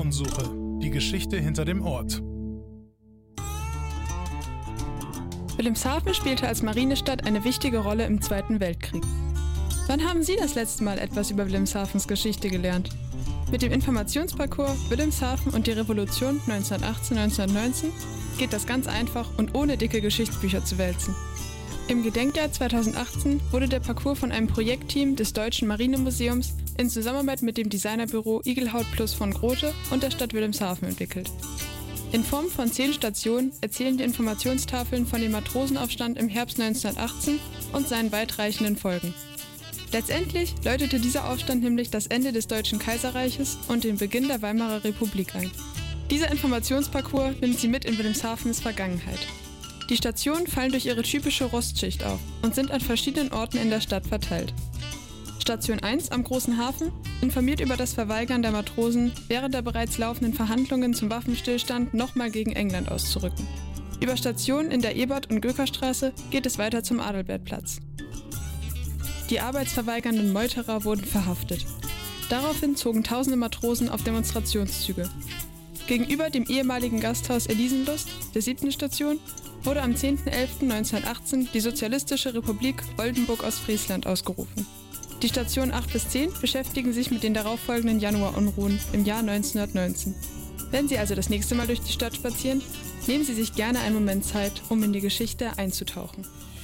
Spurensuche. Die Geschichte hinter dem Ort. Wilhelmshaven spielte als Marinestadt eine wichtige Rolle im Zweiten Weltkrieg. Wann haben Sie das letzte Mal etwas über Wilhelmshavens Geschichte gelernt? Mit dem Informationsparcours Wilhelmshaven und die Revolution 1918-1919 geht das ganz einfach und ohne dicke Geschichtsbücher zu wälzen. Im Gedenkjahr 2018 wurde der Parcours von einem Projektteam des Deutschen Marinemuseums in Zusammenarbeit mit dem Designerbüro Igelhaut Plus von Grote und der Stadt Wilhelmshaven entwickelt. In Form von 10 Stationen erzählen die Informationstafeln von dem Matrosenaufstand im Herbst 1918 und seinen weitreichenden Folgen. Letztendlich läutete dieser Aufstand nämlich das Ende des Deutschen Kaiserreiches und den Beginn der Weimarer Republik ein. Dieser Informationsparcours nimmt Sie mit in Wilhelmshavens Vergangenheit. Die Stationen fallen durch ihre typische Rostschicht auf und sind an verschiedenen Orten in der Stadt verteilt. Station 1 am Großen Hafen informiert über das Verweigern der Matrosen, während der bereits laufenden Verhandlungen zum Waffenstillstand nochmal gegen England auszurücken. Über Stationen in der Ebert- und Gökerstraße geht es weiter zum Adalbertplatz. Die arbeitsverweigernden Meuterer wurden verhaftet. Daraufhin zogen tausende Matrosen auf Demonstrationszüge. Gegenüber dem ehemaligen Gasthaus Elisenlust, der 7. Station, wurde am 10.11.1918 die Sozialistische Republik Oldenburg-Ostfriesland ausgerufen. Die Stationen 8 bis 10 beschäftigen sich mit den darauffolgenden Januarunruhen im Jahr 1919. Wenn Sie also das nächste Mal durch die Stadt spazieren, nehmen Sie sich gerne einen Moment Zeit, um in die Geschichte einzutauchen.